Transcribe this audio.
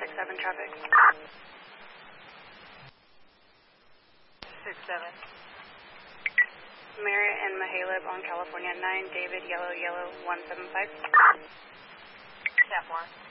67 traffic. 67. Merritt and Mahaleb on California 9, David, yellow, 175. Step 1.